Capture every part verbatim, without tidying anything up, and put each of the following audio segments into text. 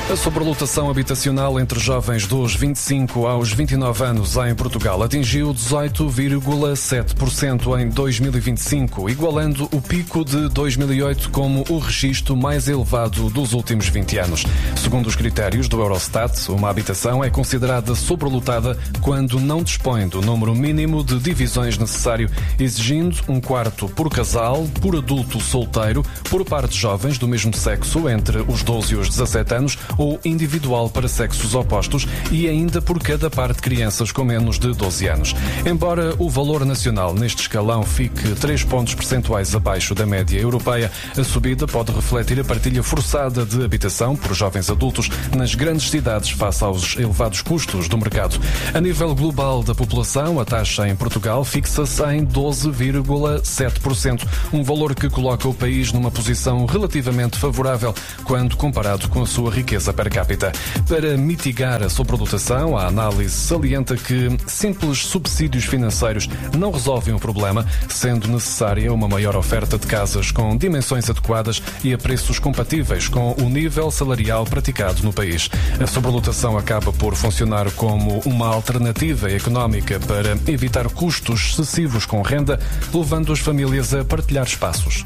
A sobrelotação habitacional entre jovens dos vinte e cinco aos vinte e nove anos em Portugal atingiu dezoito vírgula sete por cento em dois mil e vinte e cinco, igualando o pico de dois mil e oito como o registro mais elevado dos últimos vinte anos. Segundo os critérios do Eurostat, uma habitação é considerada sobrelotada quando não dispõe do número mínimo de divisões necessário, exigindo um quarto por casal, por adulto solteiro, por par de jovens do mesmo sexo entre os doze e os dezassete anos ou individual para sexos opostos e ainda por cada par de crianças com menos de doze anos. Embora o valor nacional neste escalão fique três pontos percentuais abaixo da média europeia, a subida pode refletir a partilha forçada de habitação por jovens adultos nas grandes cidades face aos elevados custos do mercado. A nível global da população, a taxa em Portugal fixa-se em doze vírgula sete por cento, um valor que coloca o país numa posição relativamente favorável quando comparado com a sua riqueza per capita. Para mitigar a sobrelotação, a análise salienta que simples subsídios financeiros não resolvem o problema, sendo necessária uma maior oferta de casas com dimensões adequadas e a preços compatíveis com o nível salarial praticado no país. A sobrelotação acaba por funcionar como uma alternativa económica para evitar custos excessivos com renda, levando as famílias a partilhar espaços.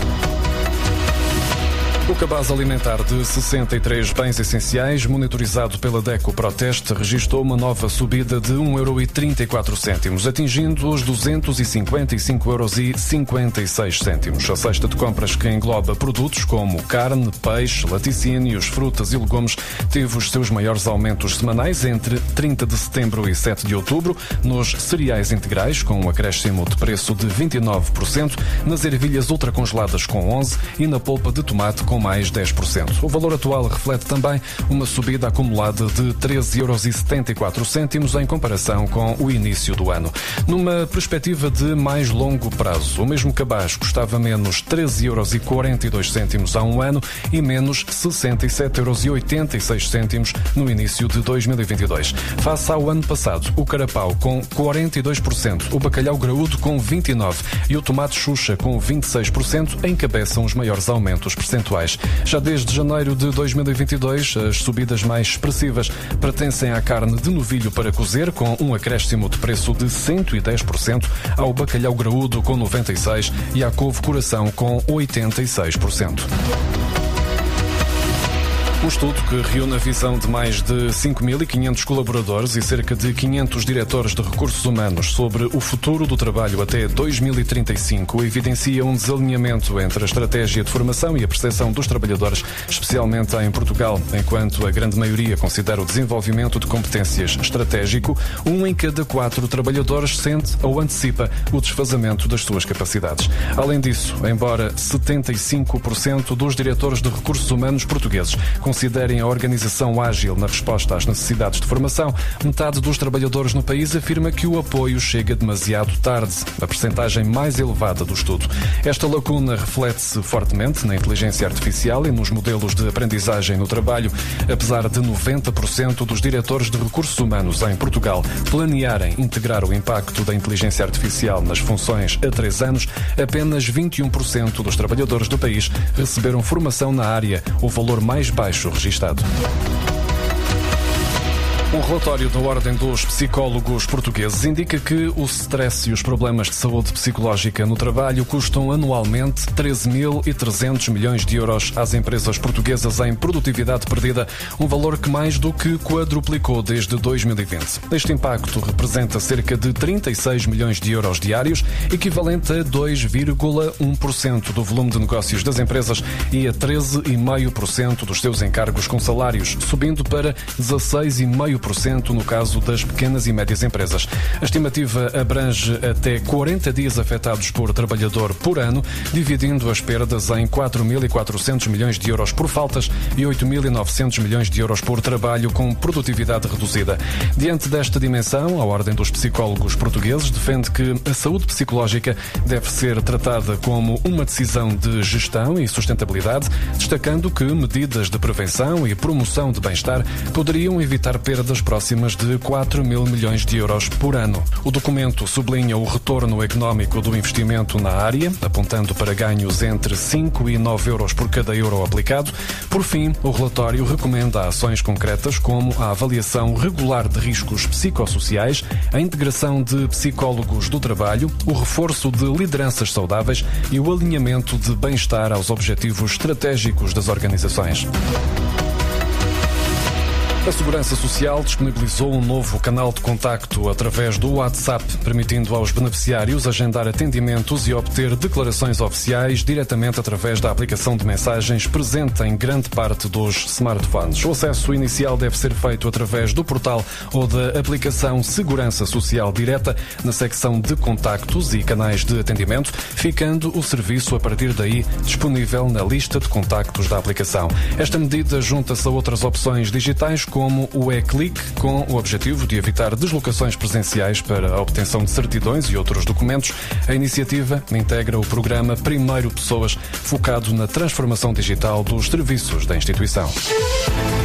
O cabaz alimentar de sessenta e três bens essenciais, monitorizado pela DECO Proteste, registrou uma nova subida de um euro e trinta e quatro cêntimos, atingindo os duzentos e cinquenta e cinco euros e cinquenta e seis cêntimos. A cesta de compras, que engloba produtos como carne, peixe, laticínios, frutas e legumes, teve os seus maiores aumentos semanais entre trinta de setembro e sete de outubro, nos cereais integrais, com um acréscimo de preço de vinte e nove por cento, nas ervilhas ultracongeladas com onze por cento e na polpa de tomate com mais dez por cento. O valor atual reflete também uma subida acumulada de treze euros e setenta e quatro cêntimos em comparação com o início do ano. Numa perspectiva de mais longo prazo, o mesmo cabaz custava menos treze euros e quarenta e dois cêntimos há um ano e menos sessenta e sete euros e oitenta e seis cêntimos no início de dois mil e vinte e dois. Face ao ano passado, o carapau com quarenta e dois por cento, o bacalhau graúdo com vinte e nove por cento e o tomate xuxa com vinte e seis por cento encabeçam os maiores aumentos percentuais. Já desde janeiro de dois mil e vinte e dois, as subidas mais expressivas pertencem à carne de novilho para cozer, com um acréscimo de preço de cento e dez por cento, ao bacalhau graúdo com noventa e seis por cento e à couve coração com oitenta e seis por cento. Um estudo que reúne a visão de mais de cinco mil e quinhentos colaboradores e cerca de quinhentos diretores de recursos humanos sobre o futuro do trabalho até dois mil e trinta e cinco evidencia um desalinhamento entre a estratégia de formação e a percepção dos trabalhadores, especialmente em Portugal. Enquanto a grande maioria considera o desenvolvimento de competências estratégico, um em cada quatro trabalhadores sente ou antecipa o desfazamento das suas capacidades. Além disso, embora setenta e cinco por cento dos diretores de recursos humanos portugueses considerem a organização ágil na resposta às necessidades de formação, metade dos trabalhadores no país afirma que o apoio chega demasiado tarde, a percentagem mais elevada do estudo. Esta lacuna reflete-se fortemente na inteligência artificial e nos modelos de aprendizagem no trabalho. Apesar de noventa por cento dos diretores de recursos humanos em Portugal planearem integrar o impacto da inteligência artificial nas funções há três anos, apenas vinte e um por cento dos trabalhadores do país receberam formação na área, o valor mais baixo registado. Um relatório da Ordem dos Psicólogos Portugueses indica que o stress e os problemas de saúde psicológica no trabalho custam anualmente treze mil e trezentos milhões de euros às empresas portuguesas em produtividade perdida, um valor que mais do que quadruplicou desde dois mil e vinte. Este impacto representa cerca de trinta e seis milhões de euros diários, equivalente a dois vírgula um por cento do volume de negócios das empresas e a treze vírgula cinco por cento dos seus encargos com salários, subindo para dezasseis vírgula cinco por cento no caso das pequenas e médias empresas. A estimativa abrange até quarenta dias afetados por trabalhador por ano, dividindo as perdas em quatro mil e quatrocentos milhões de euros por faltas e oito mil e novecentos milhões de euros por trabalho com produtividade reduzida. Diante desta dimensão, a Ordem dos Psicólogos Portugueses defende que a saúde psicológica deve ser tratada como uma decisão de gestão e sustentabilidade, destacando que medidas de prevenção e promoção de bem-estar poderiam evitar perdas perdas próximas de quatro mil milhões de euros por ano. O documento sublinha o retorno económico do investimento na área, apontando para ganhos entre cinco e nove euros por cada euro aplicado. Por fim, o relatório recomenda ações concretas como a avaliação regular de riscos psicossociais, a integração de psicólogos do trabalho, o reforço de lideranças saudáveis e o alinhamento de bem-estar aos objetivos estratégicos das organizações. A Segurança Social disponibilizou um novo canal de contacto através do WhatsApp, permitindo aos beneficiários agendar atendimentos e obter declarações oficiais diretamente através da aplicação de mensagens presente em grande parte dos smartphones. O acesso inicial deve ser feito através do portal ou da aplicação Segurança Social Direta na secção de contactos e canais de atendimento, ficando o serviço a partir daí disponível na lista de contactos da aplicação. Esta medida junta-se a outras opções digitais como o e-click, com o objetivo de evitar deslocações presenciais para a obtenção de certidões e outros documentos. A iniciativa integra o programa Primeiro Pessoas, focado na transformação digital dos serviços da instituição.